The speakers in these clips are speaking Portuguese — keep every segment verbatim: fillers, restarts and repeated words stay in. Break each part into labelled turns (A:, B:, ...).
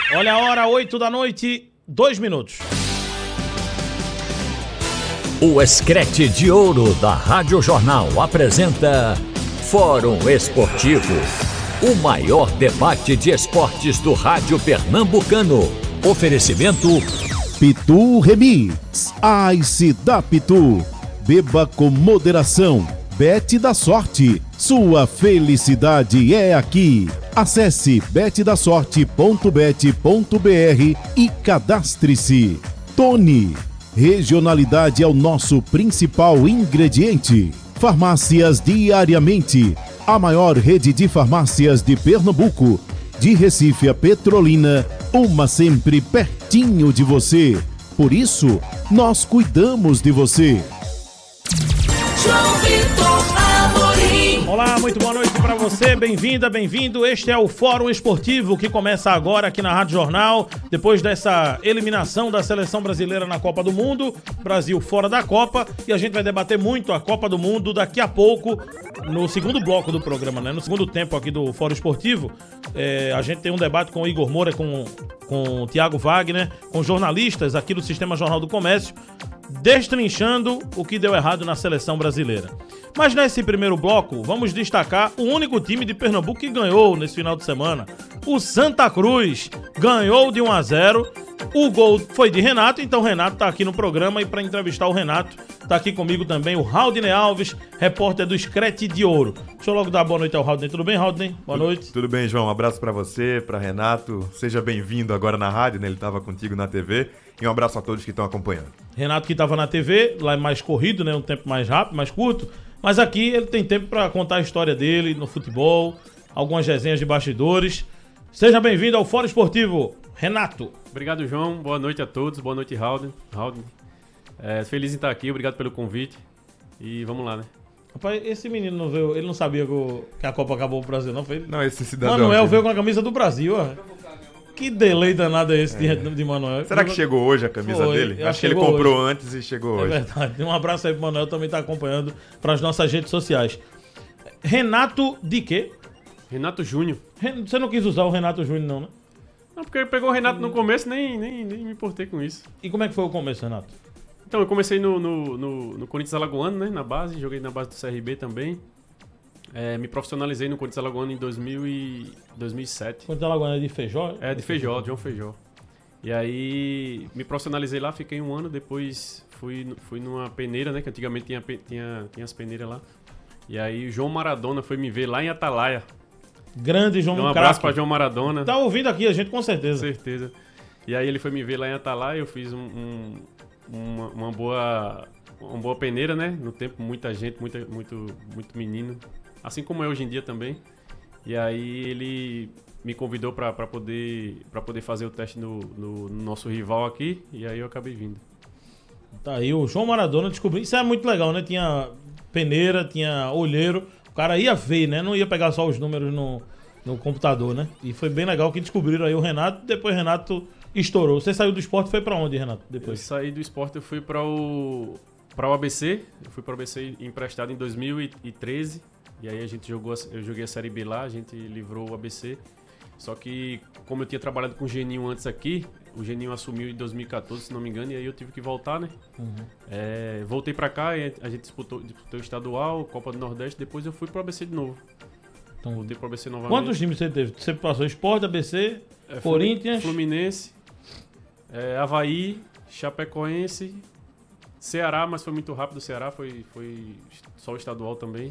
A: Olha a hora, oito da noite, dois minutos.
B: O Escrete de Ouro da Rádio Jornal apresenta Fórum Esportivo, o maior debate de esportes do rádio pernambucano. Oferecimento
C: Pitu Remix, Ice da Pitu. Beba com moderação. Bet da Sorte, sua felicidade é aqui. Acesse bet da sorte ponto bet ponto br e cadastre-se. Tony, regionalidade é o nosso principal ingrediente. Farmácias Diariamente, a maior rede de farmácias de Pernambuco. De Recife a Petrolina, uma sempre pertinho de você. Por isso, nós cuidamos de você.
A: Olá, muito boa noite para você, bem-vinda, bem-vindo. Este é o Fórum Esportivo que começa agora aqui na Rádio Jornal, depois dessa eliminação da seleção brasileira na Copa do Mundo, Brasil fora da Copa, e a gente vai debater muito a Copa do Mundo daqui a pouco, no segundo bloco do programa, né? No segundo tempo aqui do Fórum Esportivo, é, a gente tem um debate com o Igor Moura, com, com o Thiago Wagner, com jornalistas aqui do Sistema Jornal do Comércio, destrinchando o que deu errado na seleção brasileira. Mas nesse primeiro bloco, vamos destacar o único time de Pernambuco que ganhou nesse final de semana. O Santa Cruz ganhou de um a zero. O gol foi de Renato, então o Renato está aqui no programa, e para entrevistar o Renato, está aqui comigo também o Haldney Alves, repórter do Escrete de Ouro. Deixa eu logo dar boa noite ao Haldney. Tudo bem, Haldney? Boa
D: tudo,
A: noite.
D: Tudo bem, João. Um abraço para você, para Renato. Seja bem-vindo agora na rádio, né? Ele estava contigo na T V. E um abraço a todos que estão acompanhando.
A: Renato que estava na T V, lá é mais corrido, né? Um tempo mais rápido, mais curto. Mas aqui ele tem tempo para contar a história dele no futebol, algumas resenhas de bastidores. Seja bem-vindo ao Fórum Esportivo, Renato.
E: Obrigado, João. Boa noite a todos. Boa noite, Haldney. Haldney. É, feliz em estar aqui. Obrigado pelo convite. E vamos lá, né?
A: Rapaz, esse menino não veio, ele não sabia que, o, que a Copa acabou pro Brasil, não? Foi ele?
D: Não, esse cidadão...
A: Manuel
D: aqui.
A: veio com a camisa do Brasil, ó. Que delay danado é esse é. de, de Manuel?
D: Será que chegou hoje a camisa
A: Foi,
D: dele?
A: Acho
D: que ele comprou hoje. antes e chegou
A: é
D: hoje.
A: É verdade. Um abraço aí pro Manuel, também tá acompanhando para as nossas redes sociais. Renato de quê?
E: Renato Júnior.
A: Você não quis usar o Renato Júnior, não, né?
E: Não, porque ele pegou o Renato no começo, nem, nem, nem me importei com isso.
A: E como é que foi o começo, Renato?
E: Então, eu comecei no, no, no, no Corinthians Alagoano, né? Na base, joguei na base do C R B também. É, me profissionalizei no Corinthians Alagoano em dois mil e sete.
A: Corinthians Alagoano é de Feijó?
E: É, de Feijó, João Feijó. E aí, me profissionalizei lá, fiquei um ano, depois fui, fui numa peneira, né? Que antigamente tinha, tinha, tinha as peneiras lá. E aí, o João Maradona foi me ver lá em Atalaia.
A: Grande João
E: Maradona. Um abraço pra João Maradona.
A: Tá ouvindo aqui a gente, com certeza.
E: Com certeza. E aí, ele foi me ver lá em Atalaia, eu fiz um, um, uma, uma, boa, uma boa peneira, né? No tempo, muita gente, muita, muito, muito menino. Assim como é hoje em dia também. E aí ele me convidou para poder, pra poder fazer o teste no, no, no nosso rival aqui. E aí eu acabei vindo.
A: Tá aí, o João Maradona descobriu. Isso é muito legal, né? Tinha peneira, tinha olheiro. O cara ia ver, né? Não ia pegar só os números no, no computador, né? E foi bem legal que descobriram aí o Renato. Depois o Renato estourou. Você saiu do esporte e foi para onde, Renato? Depois?
E: Eu saí do esporte, eu fui para o, para o A B C. Eu fui para o A B C emprestado em dois mil e treze. E aí a gente jogou, eu joguei a Série B lá, a gente livrou o A B C. Só que, como eu tinha trabalhado com o Geninho antes aqui, o Geninho assumiu em dois mil e quatorze, se não me engano, e aí eu tive que voltar, né? Uhum. É, voltei pra cá, e a gente disputou, disputou o estadual, Copa do Nordeste, depois eu fui pro A B C de novo. Então voltei pro A B C novamente.
A: Quantos times você teve? Você passou Sport, A B C, é, Corinthians...
E: Fluminense, é, Avaí, Chapecoense, Ceará, mas foi muito rápido o Ceará, foi, foi só o estadual também.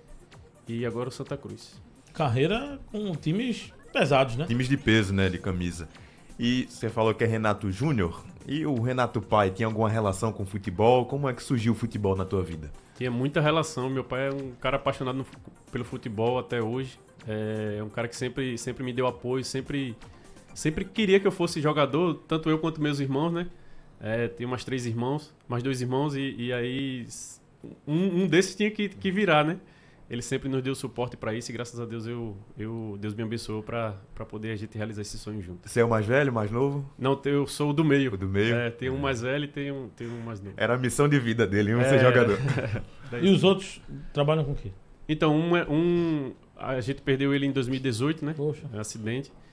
E: E agora o Santa Cruz.
A: Carreira com times pesados, né?
D: Times de peso, né? De camisa. E você falou que é Renato Júnior. E o Renato pai tinha alguma relação com o futebol? Como é que surgiu o futebol na tua vida?
E: Tinha muita relação. Meu pai é um cara apaixonado no, pelo futebol até hoje. É um cara que sempre, sempre me deu apoio, sempre, sempre queria que eu fosse jogador, tanto eu quanto meus irmãos, né? É, tenho mais três irmãos, mais dois irmãos, e, e aí um, um desses tinha que, que virar, né? Ele sempre nos deu suporte para isso e graças a Deus eu, eu, Deus me abençoou para poder a gente realizar esse sonho junto.
D: Você é o mais velho, mais novo?
E: Não, eu sou o do meio.
D: O do meio?
E: É, tem um mais velho e tem um, tem um mais novo.
D: Era a missão de vida dele, um
E: é...
D: ser jogador.
A: E os outros trabalham com o quê?
E: Então, um, um, a gente perdeu ele em dois mil e dezoito, né?
A: Poxa.
E: É um acidente.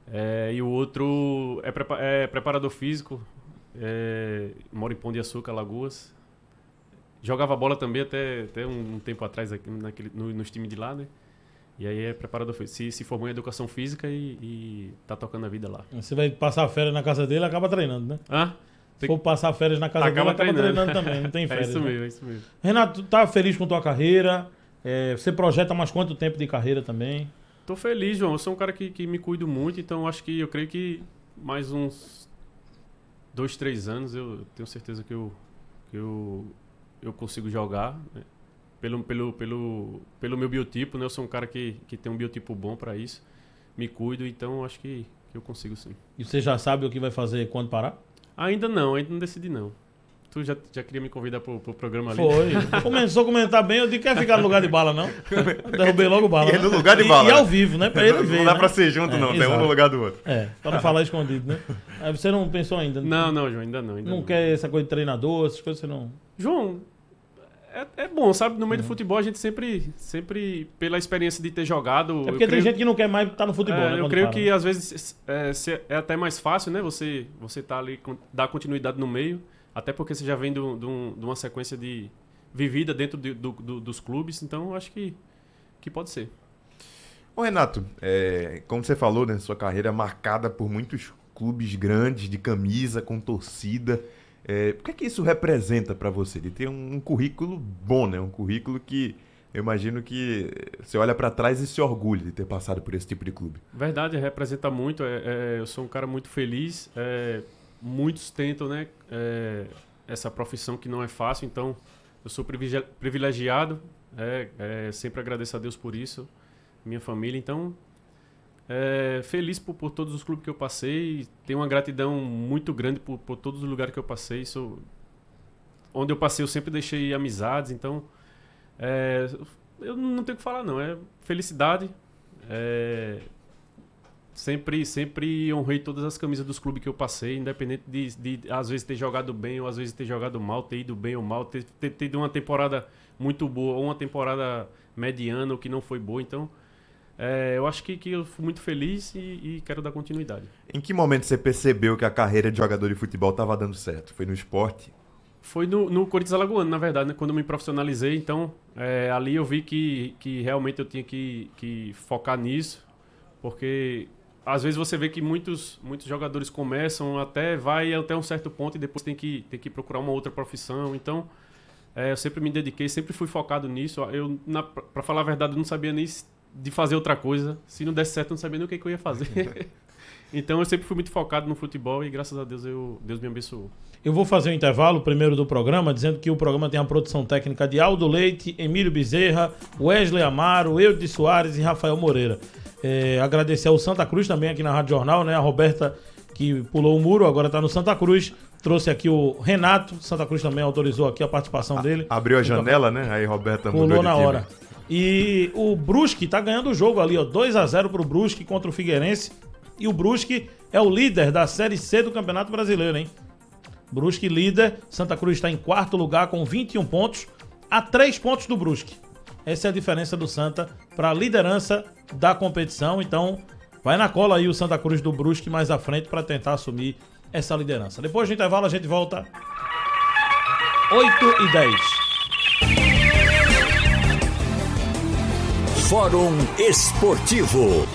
E: É, e o outro é, prepa- é preparador físico, é, mora em Pão de Açúcar, Alagoas. Jogava bola também até, até um, um tempo atrás aqui naquele, no, nos times de lá, né? E aí é preparador físico. Se, se formou em educação física e, e tá tocando a vida lá.
A: Você vai passar férias na casa dele, acaba treinando, né?
E: Hã?
A: Se for passar férias na casa
E: Acaba
A: dele, acaba
E: treinando.
A: treinando também, não tem
E: É
A: férias.
E: isso
A: né?
E: mesmo, é isso mesmo.
A: Renato, tu tá feliz com tua carreira? É, você projeta mais quanto tempo de carreira também?
E: Tô feliz, João. Eu sou um cara que, que me cuido muito, então acho que eu creio que mais uns dois, três anos eu tenho certeza que eu, que eu, eu consigo jogar, né? Pelo, pelo, pelo, pelo meu biotipo, né? Eu sou um cara que, que tem um biotipo bom para isso. Me cuido, então acho que, que eu consigo sim.
A: E você já sabe o que vai fazer quando parar?
E: Ainda não, ainda não decidi não. Tu já, já queria me convidar pro, pro programa ali?
A: Foi. Começou a comentar bem, eu disse que quer ficar no lugar de Bala, não? Derrubei logo Bala.
D: E é
A: né?
D: no lugar de
A: E-
D: Bala,
A: E,
D: né?
A: ao vivo, né? Pra ele ver,
D: Não dá
A: né?
D: pra ser junto,
A: É,
D: não. Tem um
A: exato.
D: no lugar do outro.
A: É, pra não falar escondido, né? Aí você não pensou ainda?
E: Não, não, João, ainda não. Ainda
A: Não
E: não.
A: quer essa coisa de treinador, essas coisas você não...
E: João, é, é bom, sabe? No meio do futebol a gente sempre, sempre, pela experiência de ter jogado...
A: É
E: eu
A: porque tem
E: creio-
A: gente que não quer mais estar no futebol,
E: É,
A: né?
E: eu
A: quando
E: creio
A: para,
E: que
A: né?
E: às vezes é, se- é até mais fácil, né? Você, você tá ali, com- dar continuidade no meio, até porque você já vem de um- de um- de uma sequência de vivida dentro de- do- do- dos clubes, então eu acho que, que pode ser.
D: Ô Renato, é, como você falou, né, sua carreira é marcada por muitos clubes grandes, de camisa, com torcida. É, o que é que isso representa pra você? De ter um, um currículo bom, né? Um currículo que eu imagino que você olha pra trás e se orgulha de ter passado por esse tipo de clube.
E: Verdade, representa muito. é- é, eu sou um cara muito feliz. é, muitos tentam, né? é, essa profissão que não é fácil, então eu sou privilegi- privilegiado. é, é, sempre agradeço a Deus por isso, minha família. Então, é, feliz por, por todos os clubes que eu passei. Tenho uma gratidão muito grande por, por todos os lugares que eu passei. Sou, onde eu passei, eu sempre deixei amizades. Então, é, eu não tenho o que falar, não. É felicidade. É, sempre, sempre honrei todas as camisas dos clubes que eu passei, independente de, de às vezes ter jogado bem ou às vezes ter jogado mal, ter ido bem ou mal, ter, ter tido uma temporada muito boa ou uma temporada mediana ou que não foi boa. Então, é, eu acho que, que eu fui muito feliz e, e quero dar continuidade.
D: Em que momento você percebeu que a carreira de jogador de futebol estava dando certo? Foi no esporte?
E: Foi no, no Corinthians Alagoano, na verdade, né? Quando eu me profissionalizei. Então, é, ali eu vi que, que realmente eu tinha que, que focar nisso, porque às vezes você vê que muitos, muitos jogadores começam, até vai até um certo ponto e depois tem que, tem que procurar uma outra profissão. Então, é, eu sempre me dediquei, sempre fui focado nisso. Eu, na, pra falar a verdade, eu não sabia nem de fazer outra coisa. Se não desse certo, eu não sabia nem o que, que eu ia fazer. Então, eu sempre fui muito focado no futebol e, graças a Deus, eu, Deus me abençoou.
A: Eu vou fazer o intervalo primeiro do programa, dizendo que o programa tem a produção técnica de Aldo Leite, Emílio Bezerra, Wesley Amaro, Eudes Soares e Rafael Moreira. É, agradecer ao Santa Cruz também aqui na Rádio Jornal, né? A Roberta, que pulou o muro, agora está no Santa Cruz. Trouxe aqui o Renato, Santa Cruz também autorizou aqui a participação dele.
D: Abriu a janela, né? Aí Roberta mudou
A: Pulou
D: de
A: na
D: time.
A: hora. E o Brusque tá ganhando o jogo ali, ó, dois a zero pro Brusque contra o Figueirense. E o Brusque é o líder da Série C do Campeonato Brasileiro, hein? Brusque líder, Santa Cruz está em quarto lugar com vinte e um pontos, a três pontos do Brusque. Essa é a diferença do Santa para a liderança da competição. Então, vai na cola aí o Santa Cruz do Brusque mais à frente para tentar assumir essa liderança. Depois do intervalo a gente volta oito e dez.
B: Fórum Esportivo.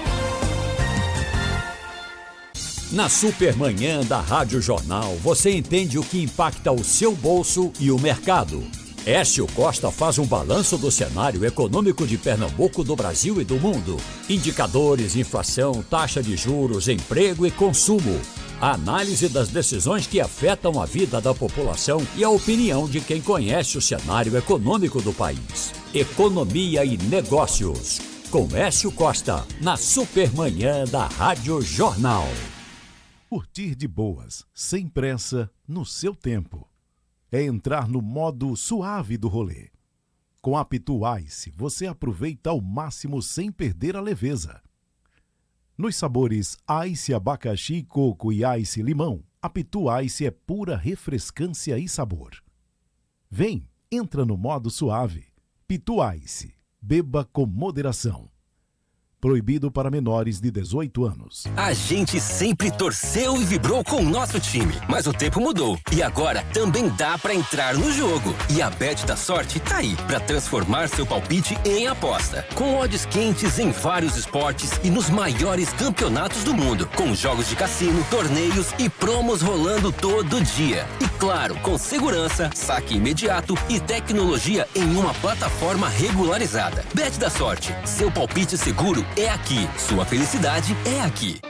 B: Na Supermanhã da Rádio Jornal, você entende o que impacta o seu bolso e o mercado. Écio Costa faz um balanço do cenário econômico de Pernambuco, do Brasil e do mundo. Indicadores, inflação, taxa de juros, emprego e consumo. A análise das decisões que afetam a vida da população e a opinião de quem conhece o cenário econômico do país. Economia e negócios. Com Écio Costa, na Supermanhã da Rádio Jornal.
C: Curtir de boas, sem pressa, no seu tempo. É entrar no modo suave do rolê. Com a Pitu Ice, você aproveita ao máximo sem perder a leveza. Nos sabores Ice Abacaxi, Coco e Ice Limão, a Pitu Ice é pura refrescância e sabor. Vem, entra no modo suave. Pitu Ice, beba com moderação. Proibido para menores de dezoito anos.
F: A gente sempre torceu e vibrou com o nosso time, mas o tempo mudou e agora também dá pra entrar no jogo. E a Bet da Sorte tá aí pra transformar seu palpite em aposta. Com odds quentes em vários esportes e nos maiores campeonatos do mundo, com jogos de cassino, torneios e promos rolando todo dia. E claro, com segurança, saque imediato e tecnologia em uma plataforma regularizada. Bet da Sorte, seu palpite seguro é aqui. Sua felicidade é aqui.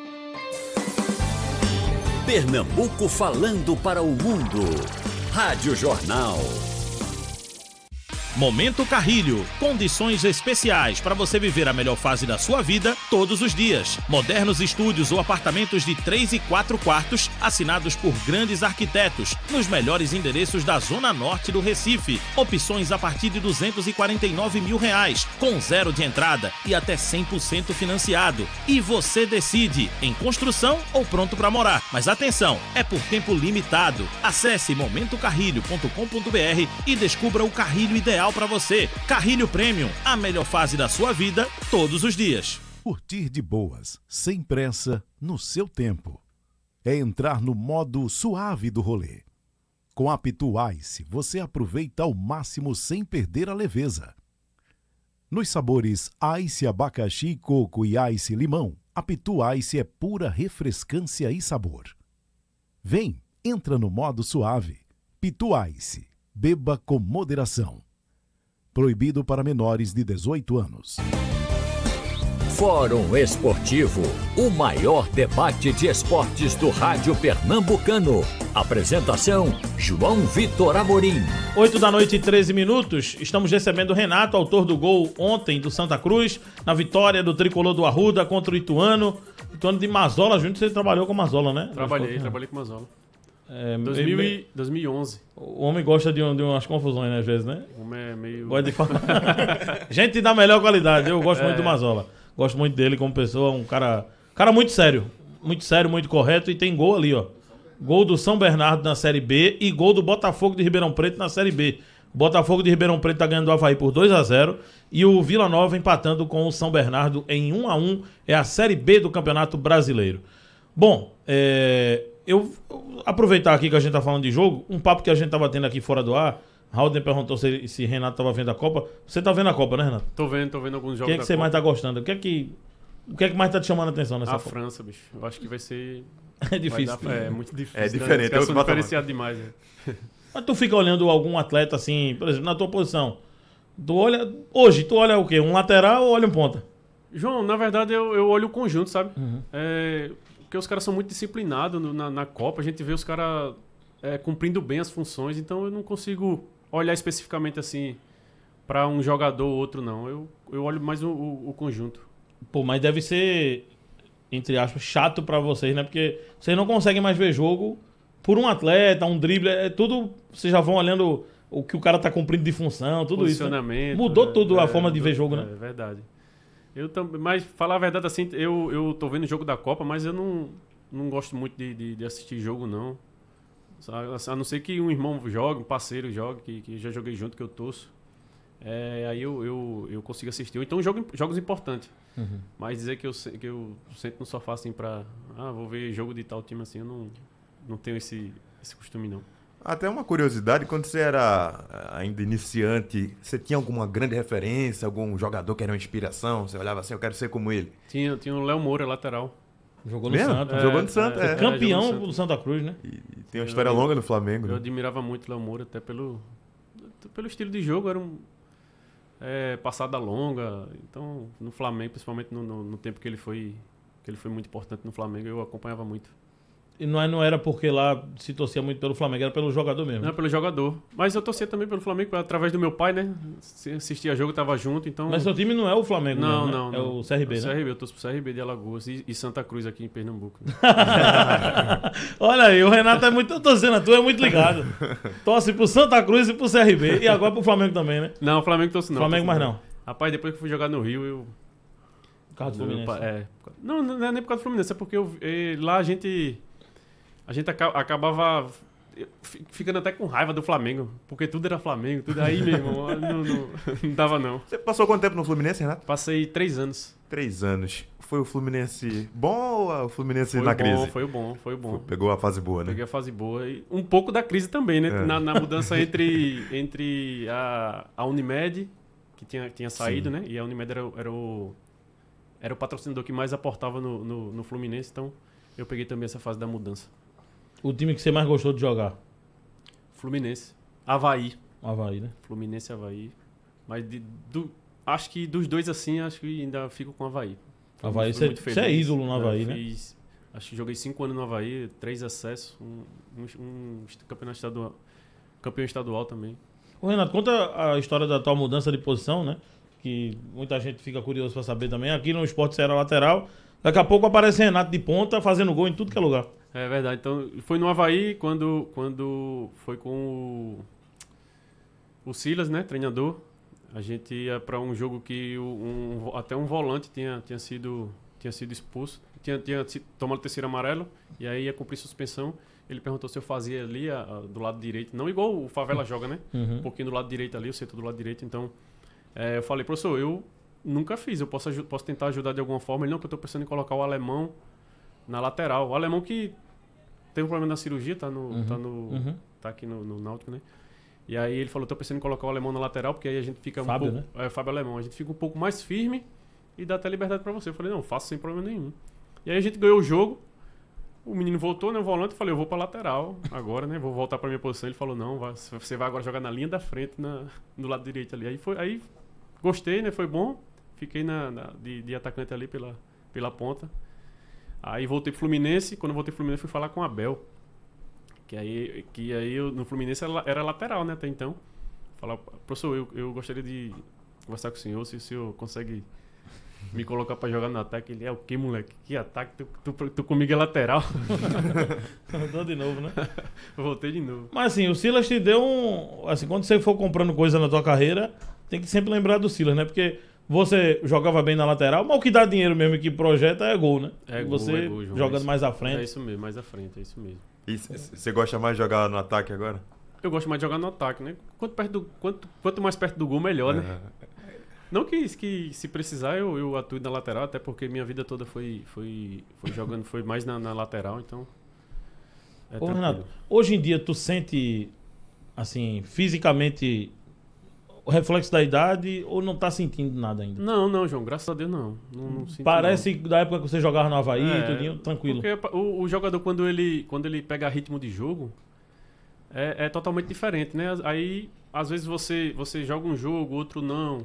B: Pernambuco falando para o mundo. Rádio Jornal.
A: Momento Carrilho. Condições especiais para você viver a melhor fase da sua vida todos os dias. Modernos estúdios ou apartamentos de três e quatro quartos, assinados por grandes arquitetos, nos melhores endereços da Zona Norte do Recife. Opções a partir de duzentos e quarenta e nove mil reais, com zero de entrada e até cem por cento financiado. E você decide, em construção ou pronto para morar. Mas atenção, é por tempo limitado. Acesse momento carrilho ponto com ponto b r e descubra o carrilho ideal para você. Carrilho Premium, a melhor fase da sua vida todos os dias.
C: Curtir de boas, sem pressa, no seu tempo. É entrar no modo suave do rolê. Com a Pitu Ice, você aproveita ao máximo sem perder a leveza. Nos sabores Ice Abacaxi, Coco e Ice Limão, a Pitu Ice é pura refrescância e sabor. Vem, entra no modo suave. Pitu Ice, beba com moderação. Proibido para menores de dezoito anos.
B: Fórum Esportivo, o maior debate de esportes do rádio pernambucano. Apresentação, João Vitor Amorim.
A: oito da noite e treze minutos, estamos recebendo o Renato, autor do gol ontem do Santa Cruz, na vitória do tricolor do Arruda contra o Ituano. Ituano de Mazola, junto você trabalhou com Mazola, né?
E: Trabalhei, trabalhei com Mazola.
A: É,
E: dois mil e, dois mil e onze.
A: O homem gosta de, um, de umas confusões, né, às vezes, né?
E: O homem é meio...
A: Gosta de falar. Gente da melhor qualidade, eu gosto
E: É.
A: muito do Mazola. Gosto muito dele como pessoa, um cara, cara muito sério. Muito sério, muito correto, e tem gol ali, ó. Gol do São Bernardo na Série B e gol do Botafogo de Ribeirão Preto na Série B. O Botafogo de Ribeirão Preto tá ganhando do Avaí por dois a zero e o Vila Nova empatando com o São Bernardo em um a um. É a Série B do Campeonato Brasileiro. Bom, é... eu vou aproveitar aqui que a gente tá falando de jogo, um papo que a gente tava tendo aqui fora do ar. Raul perguntou se, se Renato tava vendo a Copa. Você tá vendo a Copa, né, Renato?
E: Tô vendo, tô vendo alguns
A: O
E: jogos
A: que é que
E: da
A: você
E: Copa.
A: mais tá gostando? O que é que, o que é que mais tá te chamando a atenção nessa
E: A
A: Copa?
E: França, bicho. Eu acho que vai ser...
A: É difícil.
E: Vai dar- é muito difícil.
D: É diferente,
E: Né? Os
D: é
E: caras
D: outro
E: são
D: patamar.
E: diferenciados demais. né?
A: Mas tu fica olhando algum atleta assim, por exemplo, na tua posição. Tu olha. Hoje, tu olha o quê? Um lateral ou olha um ponta?
E: João, na verdade eu, eu olho o conjunto, sabe?
A: Uhum.
E: É, porque os caras são muito disciplinados no- na, na Copa, a gente vê os caras é, cumprindo bem as funções, então eu não consigo olhar especificamente assim pra um jogador ou outro, não. Eu, eu olho mais o, o, o conjunto.
A: Pô, mas deve ser, entre aspas, chato pra vocês, né? Porque vocês não conseguem mais ver jogo por um atleta, um drible, é tudo. Vocês já vão olhando o que o cara tá cumprindo de função, tudo isso. Né?
E: Posicionamento.
A: Mudou
E: né?
A: tudo a
E: É,
A: forma de ver
E: mudou-
A: jogo, né?
E: É verdade. Eu também, mas falar a verdade assim, eu, eu tô vendo o jogo da Copa, mas eu não, não gosto muito de, de, de assistir jogo, não. A não ser que um irmão jogue, um parceiro jogue, que, que já joguei junto, que eu torço. É, aí eu, eu, eu consigo assistir. Ou então jogo, jogos importantes.
A: Uhum.
E: Mas dizer que eu, se- que eu sento no sofá assim pra... Ah, vou ver jogo de tal time assim, eu não, não tenho esse, esse costume, não.
D: Até uma curiosidade, quando você era ainda iniciante, você tinha alguma grande referência, algum jogador que era uma inspiração? Você olhava assim, eu quero ser como ele.
E: Tinha, tinha o Léo Moura, lateral.
A: Jogou no
D: Mesmo?
A: Santos.
D: Jogou
E: É,
D: no Santos,
E: é.
D: é.
E: É, jogou
A: Campeão
E: no
A: do Santa Cruz, né?
D: E, e tem uma história longa no Flamengo.
E: Eu
D: né?
E: admirava muito o Léo Moura, até pelo, pelo estilo de jogo, era um é, passada longa. Então, no Flamengo, principalmente no, no, no tempo que ele foi que ele foi muito importante no Flamengo, eu acompanhava muito.
A: E não, é- não era porque lá se torcia muito pelo Flamengo, era pelo jogador mesmo.
E: Não é pelo jogador. Mas eu torcia também pelo Flamengo, através do meu pai, né? Se assistia jogo, eu tava junto, então...
A: Mas seu time não é o Flamengo,
E: Não,
A: mesmo, né?
E: não,
A: É
E: não.
A: o C R B,
E: o
A: né?
E: C R B, eu torço pro C R B de Alagoas e, e Santa Cruz aqui em Pernambuco.
A: Olha aí, o Renato é muito. Eu tô dizendo, tu é muito ligado. Torce pro Santa Cruz e pro C R B. E agora pro Flamengo também, né?
E: Não, o Flamengo torço não.
A: Flamengo
E: torço
A: mais não.
E: Rapaz, depois que eu fui jogar no Rio, eu...
A: Por causa do
E: Meu
A: Fluminense.
E: pa- é. Não, não é nem por causa do Fluminense, é porque eu- eh, lá a gente. A gente aca- acabava. ficando até com raiva do Flamengo, porque tudo era Flamengo, tudo aí mesmo, não, não, não dava não.
D: Você passou quanto tempo no Fluminense, Renato?
E: Passei três anos.
D: Três anos. Foi o Fluminense bom ou o Fluminense
E: foi
D: na
E: bom,
D: crise?
E: Foi bom, foi bom. Foi,
D: pegou a fase boa, né?
E: Peguei a fase boa. E um pouco da crise também, né?
D: É.
E: Na, na mudança entre, entre a, a Unimed, que tinha, tinha saído, Sim. né? E a Unimed era, era, o, era o patrocinador que mais aportava no, no, no Fluminense, então eu peguei também essa fase da mudança.
A: O time que você mais gostou de jogar?
E: Fluminense. Avaí.
A: Avaí, né?
E: Fluminense e Avaí. Mas de, do, acho que dos dois assim, acho que ainda fico com Avaí.
A: Avaí, você, você é ídolo no Avaí, né?
E: Fiz, acho que joguei cinco anos no Avaí, três acessos, um, um, um campeão estadual, campeão estadual também.
A: Ô Renato, conta a história da tua mudança de posição, né? Que muita gente fica curioso pra saber também. Aqui no Sport você era lateral, daqui a pouco aparece Renato de ponta fazendo gol em tudo que é lugar.
E: É verdade, então foi no Avaí quando, quando foi com o, o Silas, né, treinador. A gente ia para um jogo que um, até um volante tinha, tinha, sido, tinha sido expulso, tinha, tinha tomado o terceiro amarelo, e aí ia cumprir suspensão. Ele perguntou se eu fazia ali a, a, do lado direito, não igual o Favela joga, né? Uhum. Um pouquinho do lado direito ali, o setor do lado direito. Então, é, eu falei, professor, eu nunca fiz, eu posso, posso tentar ajudar de alguma forma. Ele, não, que eu estou pensando em colocar o alemão na lateral. O alemão que teve um problema na cirurgia, tá, no, uhum. tá, no, uhum. tá aqui no, no Náutico, né? E aí ele falou, tô pensando em colocar o alemão na lateral, porque aí a gente fica
A: Fábio,
E: um pouco...
A: né?
E: É, Fábio Alemão. A gente fica um pouco mais firme e dá até liberdade pra você. Eu falei, não, faço sem problema nenhum. E aí a gente ganhou o jogo, o menino voltou, né, o volante, eu falei, eu vou pra lateral agora, né, vou voltar pra minha posição. Ele falou, não, vai, você vai agora jogar na linha da frente, na, no lado direito ali. Aí, foi, aí gostei, né, foi bom. Fiquei na, na, de, de atacante ali pela, pela ponta. Aí voltei pro Fluminense, quando eu voltei pro Fluminense fui falar com o Abel. Que aí, que aí eu, no Fluminense era, era lateral, né, até então. Falar, professor, eu, eu gostaria de conversar com o senhor, se o senhor consegue me colocar pra jogar no ataque. Ele, é o que, moleque? Que ataque? Tu, tu, tu comigo é lateral.
A: Voltou de novo, né?
E: Voltei de novo.
A: Mas assim, o Silas te deu um... Assim, quando você for comprando coisa na tua carreira, tem que sempre lembrar do Silas, né? Porque você jogava bem na lateral, mas o que dá dinheiro mesmo e que projeta é gol, né?
E: É gol,
A: você
E: é gol, João,
A: jogando
E: é isso,
A: mais à frente.
E: É isso mesmo, mais à frente, é isso mesmo.
D: E você gosta mais de jogar no ataque agora?
E: Eu gosto mais de jogar no ataque, né? Quanto, perto do, quanto, quanto mais perto do gol, melhor, né? É. Não que, que se precisar eu, eu atue na lateral, até porque minha vida toda foi, foi, foi jogando, foi mais na, na lateral, então... É
A: Ô, Renato, hoje em dia tu sente, assim, fisicamente o reflexo da idade ou não tá sentindo nada ainda?
E: Não, não, João, graças a Deus não. não, não sinto,
A: Parece
E: não.
A: da época que você jogava no Avaí,
E: é,
A: tudinho, tranquilo.
E: Porque o, o jogador, quando ele, quando ele pega ritmo de jogo, é, é totalmente diferente, né? Aí, às vezes você, você joga um jogo, outro não.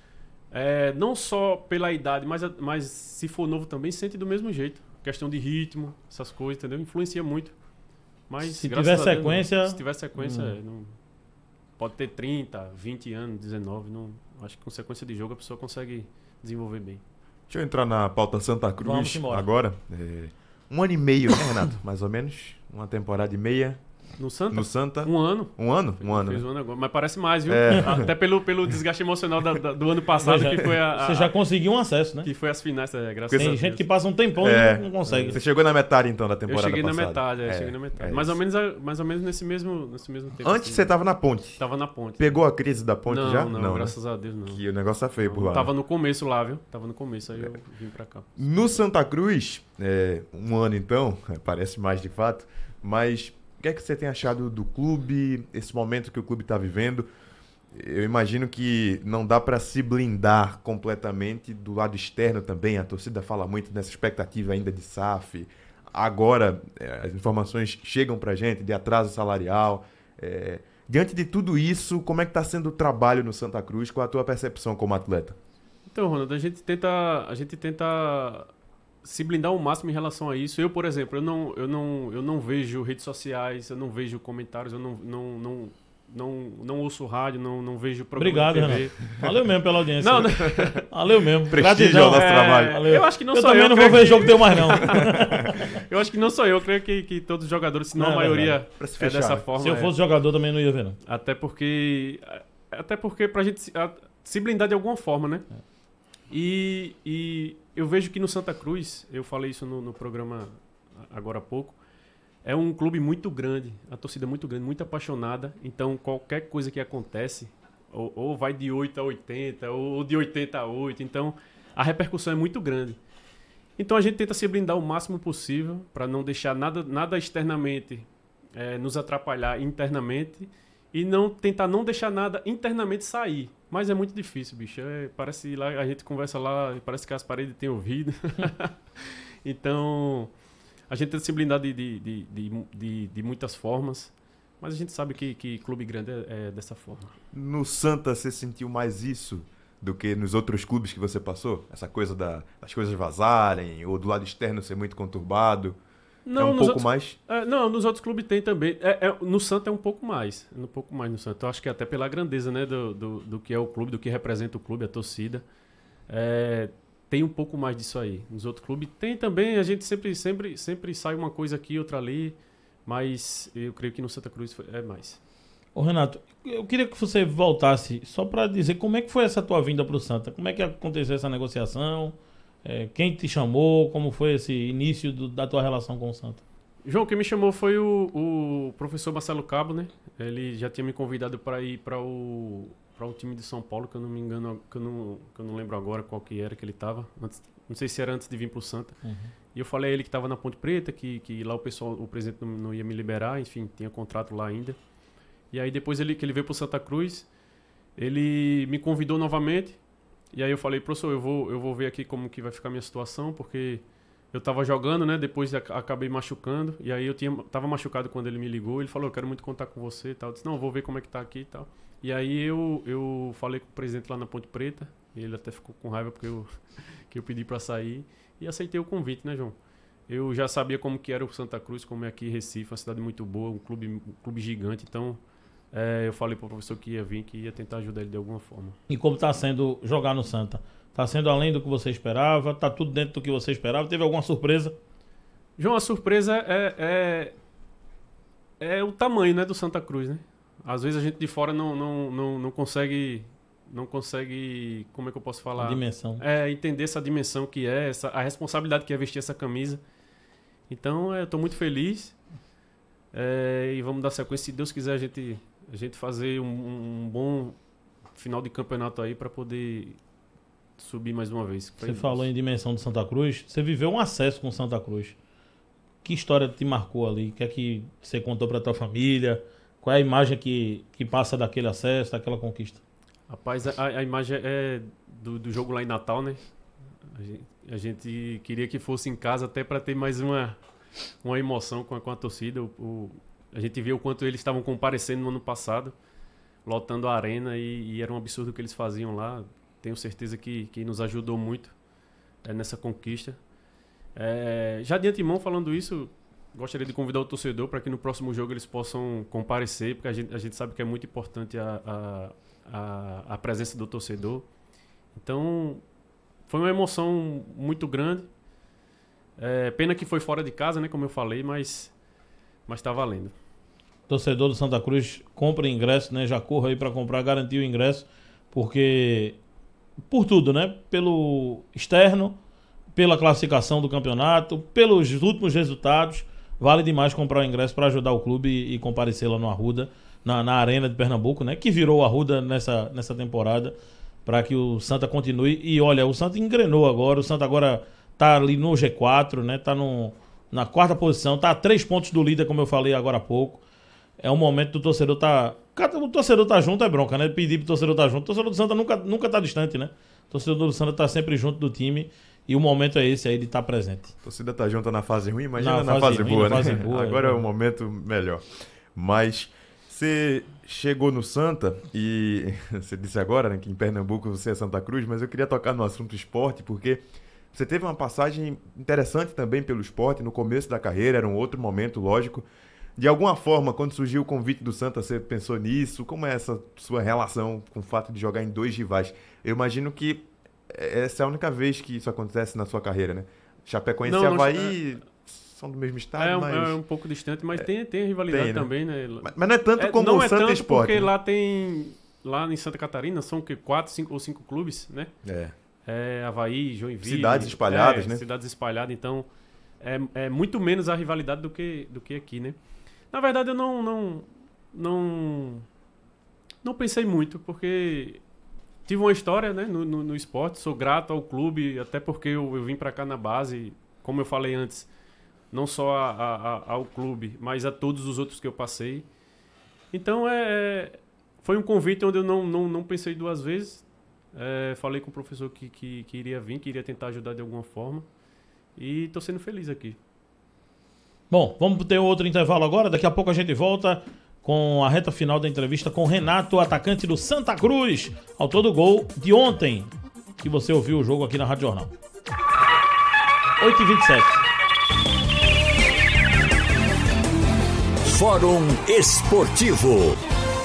E: É, não só pela idade, mas, mas se for novo também, sente do mesmo jeito. Questão de ritmo, essas coisas, entendeu? Influencia muito. Mas,
A: se tiver sequência...
E: Deus, se tiver sequência, hum. não, pode ter trinta, vinte anos, dezenove. Não, acho que com sequência de jogo a pessoa consegue desenvolver bem.
D: Deixa eu entrar na pauta Santa Cruz agora. É, um ano e meio, né, Renato? Mais ou menos. Uma temporada e meia.
E: No Santa?
D: No Santa.
E: Um ano.
D: Um ano? Um ano.
E: Fez
D: né?
E: um ano agora. Mas parece mais, viu?
D: É.
E: Até pelo, pelo desgaste emocional da, da, do ano passado,
A: já,
E: que foi a, a...
A: Você já conseguiu um acesso, né?
E: Que foi as finais, é, graças
A: Tem
E: a Deus.
A: gente que passa um tempão
D: é.
A: e não consegue.
D: Você chegou na metade, então, da temporada
E: passada. Eu cheguei
D: passada.
E: na metade, é,
D: é,
E: cheguei na metade.
D: É
E: mais, ou menos, mais ou menos nesse mesmo, nesse mesmo tempo.
D: Antes
E: assim,
D: você tava na ponte.
E: Tava na ponte.
D: Pegou a crise da ponte
E: não,
D: já?
E: Não, não, graças né? a Deus não.
D: Que o negócio tá feio
E: não,
D: por lá.
E: Tava
D: né?
E: no começo lá, viu? Tava no começo, aí é. eu vim pra cá.
D: No Santa Cruz, é, um ano então, parece mais de fato, mas... O que é que você tem achado do clube, esse momento que o clube está vivendo? Eu imagino que não dá para se blindar completamente do lado externo também. A torcida fala muito nessa expectativa ainda de S A F. Agora, as informações chegam para a gente de atraso salarial. É... Diante de tudo isso, como é que está sendo o trabalho no Santa Cruz? Qual a tua percepção como atleta?
E: Então, Ronaldo, a gente tenta... A gente tenta... se blindar ao máximo em relação a isso. Eu, por exemplo, eu não, eu não, eu não vejo redes sociais, eu não vejo comentários, eu não, não, não, não, não ouço rádio, não, não vejo programa
A: Obrigado,
E: de T V.
A: Renato. Valeu mesmo pela audiência.
E: Não, não.
A: Valeu mesmo.
D: Prestígio ao nosso
E: é,
D: trabalho.
A: Valeu.
E: Eu acho que não
A: eu
E: sou eu.
A: também não vou ver
E: que...
A: jogo teu mais, não.
E: Eu acho que não sou eu. Eu creio que, que todos os jogadores, se não,
A: não
E: a
A: é
E: maioria é
D: fechar,
E: dessa
D: né?
E: forma.
A: Se eu fosse
E: é.
A: jogador, também não ia ver, não.
E: Até porque... Até porque pra gente se, a, se blindar de alguma forma, né? É. E, e eu vejo que no Santa Cruz, eu falei isso no, no programa agora há pouco, é um clube muito grande, a torcida é muito grande, muito apaixonada. Então, qualquer coisa que acontece, ou, ou vai de oito a oitenta, ou de oitenta a oito. Então, a repercussão é muito grande. Então, a gente tenta se blindar o máximo possível para não deixar nada, nada externamente é, nos atrapalhar internamente e não tentar não deixar nada internamente sair. Mas é muito difícil, bicho. É, parece lá, a gente conversa lá, parece que as paredes têm ouvido. Então, a gente tenta se blindar de, de, de, de, de, de muitas formas, mas a gente sabe que, que clube grande é, é dessa forma.
D: No Santa, você sentiu mais isso do que nos outros clubes que você passou? Essa coisa da, das coisas vazarem, ou do lado externo ser muito conturbado?
E: Não,
D: é um pouco
E: outros,
D: mais?
E: É, não, nos outros clubes tem também. É, é, no Santa é um pouco mais. Um pouco mais no Santa. Eu acho que até pela grandeza, né, do, do, do que é o clube, do que representa o clube, a torcida. É, tem um pouco mais disso aí. Nos outros clubes tem também. A gente sempre, sempre, sempre sai uma coisa aqui, outra ali. Mas eu creio que no Santa Cruz é mais.
A: Ô Renato, eu queria que você voltasse só para dizer como é que foi essa tua vinda para o Santa. Como é que aconteceu essa negociação? É, quem te chamou? Como foi esse início do, da tua relação com o Santa?
E: João, quem me chamou foi o, o professor Marcelo Cabo, né? Ele já tinha me convidado para ir para o para um time de São Paulo, que eu não me engano, que eu não, que eu não lembro agora qual que era que ele estava. Não sei se era antes de vir para o Santa. Uhum. E eu falei a ele que estava na Ponte Preta, que, que lá o pessoal, o presidente não, não ia me liberar, enfim, tinha contrato lá ainda. E aí depois ele, que ele veio para o Santa Cruz, ele me convidou novamente. E aí eu falei, professor, eu vou, eu vou ver aqui como que vai ficar a minha situação, porque eu tava jogando, né? Depois acabei machucando. E aí eu tinha, tava machucado quando ele me ligou. Ele falou, eu quero muito contar com você e tal. Eu disse, não, eu vou ver como é que tá aqui e tal. E aí eu, eu falei com o presidente lá na Ponte Preta. E ele até ficou com raiva porque eu, que eu pedi para sair. E aceitei o convite, né, João? Eu já sabia como que era o Santa Cruz, como é aqui em Recife, uma cidade muito boa, um clube, um clube gigante. Então, é, eu falei pro professor que ia vir, que ia tentar ajudar ele de alguma forma.
A: E como tá sendo jogar no Santa? Tá sendo além do que você esperava? Tá tudo dentro do que você esperava? Teve alguma surpresa?
E: João, a surpresa é, é, é o tamanho, né, do Santa Cruz, né? Às vezes a gente de fora não, não, não, não consegue... Não consegue, como é que eu posso falar?
A: A dimensão.
E: É, entender essa dimensão que é, essa, a responsabilidade que é vestir essa camisa. Então, é, eu tô muito feliz. É, e vamos dar sequência. Se Deus quiser, a gente, a gente fazer um, um bom final de campeonato aí para poder subir mais uma vez.
A: Você falou em dimensão do Santa Cruz. Você viveu um acesso com o Santa Cruz. Que história te marcou ali? O que é que você contou para tua família? Qual é a imagem que, que passa daquele acesso, daquela conquista?
E: Rapaz, a, a imagem é do, do jogo lá em Natal, né? A gente, a gente queria que fosse em casa até para ter mais uma, uma emoção com a, com a torcida. O, o, a gente viu o quanto eles estavam comparecendo no ano passado, lotando a arena, e, e era um absurdo o que eles faziam lá. Tenho certeza que, que nos ajudou muito é, nessa conquista. É, já de antemão, falando isso, gostaria de convidar o torcedor para que no próximo jogo eles possam comparecer, porque a gente, a gente sabe que é muito importante a, a A, a presença do torcedor. Então, foi uma emoção muito grande. É, pena que foi fora de casa, né, como eu falei, mas mas tá valendo.
A: Torcedor do Santa Cruz, compra ingresso, né? Já corra aí para comprar, garantir o ingresso, porque por tudo, né? Pelo externo, pela classificação do campeonato, pelos últimos resultados, vale demais comprar o ingresso para ajudar o clube e, e comparecer lá no Arruda. Na, na Arena de Pernambuco, né? Que virou o Arruda nessa, nessa temporada, para que o Santa continue. E olha, o Santa engrenou agora, o Santa agora tá ali no G quatro, né? Tá no, na quarta posição, tá a três pontos do líder, como eu falei agora há pouco. É um momento do torcedor tá... O torcedor tá junto é bronca, né? Pedir pro torcedor tá junto. O torcedor do Santa nunca, nunca tá distante, né? O torcedor do Santa tá sempre junto do time. E o momento é esse aí de estar tá presente.
D: A torcida tá junto na fase ruim, imagina na,
A: na
D: fase,
A: fase ruim,
D: boa,
A: na
D: né?
A: Fase boa,
D: agora é,
A: é
D: o momento melhor. Mas... Você chegou no Santa e você disse agora, né, que em Pernambuco você é Santa Cruz, mas eu queria tocar no assunto esporte, porque você teve uma passagem interessante também pelo esporte no começo da carreira, era um outro momento, lógico. De alguma forma, quando surgiu o convite do Santa, você pensou nisso? Como é essa sua relação com o fato de jogar em dois rivais? Eu imagino que essa é a única vez que isso acontece na sua carreira, né? Chapecoense e Avaí... Não... são do mesmo estado,
E: é um,
D: mas...
E: É um pouco distante, mas é, tem, tem rivalidade tem, né? também, né?
D: Mas, mas não é tanto como
E: é,
D: o Santa
E: Esporte. Não é tanto
D: Esporte,
E: porque
D: né?
E: lá tem... Lá em Santa Catarina são o quê? Quatro, cinco ou cinco clubes, né?
D: É.
E: É Avaí, Joinville...
D: Cidades espalhadas,
E: é,
D: né?
E: Cidades espalhadas, então... é, é muito menos a rivalidade do que, do que aqui, né? Na verdade, eu não, não, não, não pensei muito, porque tive uma história, né, no, no, no esporte, sou grato ao clube, até porque eu, eu vim para cá na base, como eu falei antes, não só a, a, a, ao clube, mas a todos os outros que eu passei. Então, é, foi um convite onde eu não, não, não pensei duas vezes. É, falei com o professor que, que, que iria vir, que iria tentar ajudar de alguma forma. E estou sendo feliz aqui.
A: Bom, vamos ter outro intervalo agora. Daqui a pouco a gente volta com a reta final da entrevista com o Renato, atacante do Santa Cruz, autor do gol de ontem, que você ouviu o jogo aqui na Rádio Jornal. oito e vinte e sete.
B: Fórum Esportivo.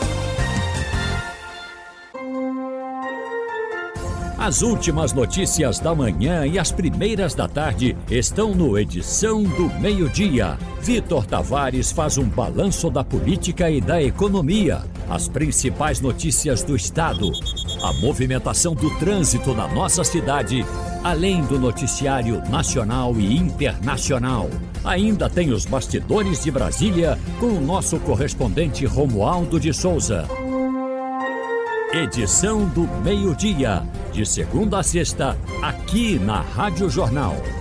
B: As últimas notícias da manhã e as primeiras da tarde estão no Edição do Meio-Dia. Vitor Tavares faz um balanço da política e da economia, as principais notícias do estado, a movimentação do trânsito na nossa cidade, além do noticiário nacional e internacional. Ainda tem os bastidores de Brasília com o nosso correspondente Romualdo de Souza. Edição do Meio-Dia, de segunda a sexta, aqui na Rádio Jornal.